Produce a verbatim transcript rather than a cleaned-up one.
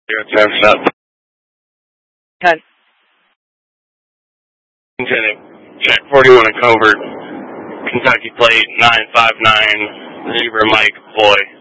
Zero time's up. Ten. Lieutenant, check forty-one in covert. Kentucky plate nine five nine, Zebra Mike, boy.